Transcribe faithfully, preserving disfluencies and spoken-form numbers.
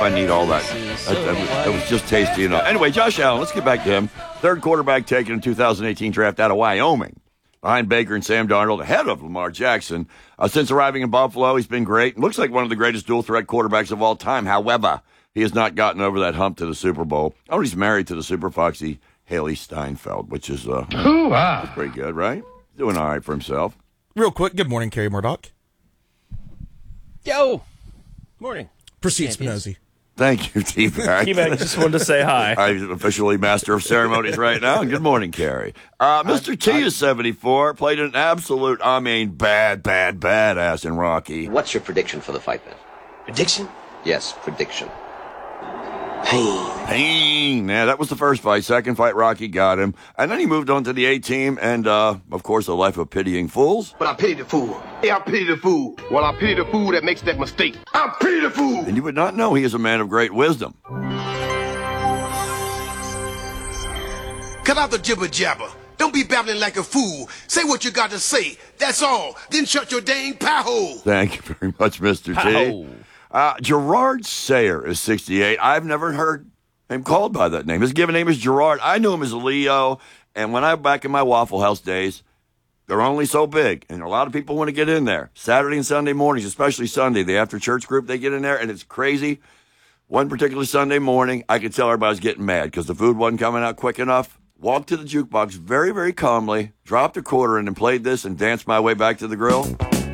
I need all that. That, that, was, that was just tasty enough. Anyway, Josh Allen, let's get back to him. Third quarterback taken in two thousand eighteen draft out of Wyoming. Behind Baker and Sam Darnold, ahead of Lamar Jackson. Uh, since arriving in Buffalo, he's been great. Looks like one of the greatest dual-threat quarterbacks of all time. However, he has not gotten over that hump to the Super Bowl. Oh, he's married to the Super Foxy Haley Steinfeld, which is uh, Ooh-ah. pretty good, right? Doing all right for himself. Real quick, good morning, Kerry Murdoch. Yo. Morning. Proceed, Spinozzi. Thank you, T-Bag. T-Bag just wanted to say hi. I'm officially master of ceremonies right now. Good morning, Carrie. Uh, Mister T is seventy-four, played an absolute, I mean, bad, bad, badass in Rocky. What's your prediction for the fight, man? Prediction? Yes, prediction. Pain. Pain. Yeah, that was the first fight. Second fight, Rocky got him. And then he moved on to the A-team and, uh, of course, A Life of Pitying Fools. But I pity the fool. Yeah, I pity the fool. Well, I pity the fool that makes that mistake. I pity the fool. And you would not know he is a man of great wisdom. Cut out the jibber jabber. Don't be babbling like a fool. Say what you got to say. That's all. Then shut your dang pie hole. Thank you very much, Mister T. Ow. Uh, Gerard Sayer is sixty-eight. I've never heard him called by that name. His given name is Gerard. I knew him as Leo, and when I back in my Waffle House days, they're only so big, and a lot of people want to get in there. Saturday and Sunday mornings, especially Sunday, the after-church group, they get in there, and it's crazy. One particular Sunday morning, I could tell everybody was getting mad because the food wasn't coming out quick enough. Walked to the jukebox very, very calmly, dropped a quarter in and played this and danced my way back to the grill.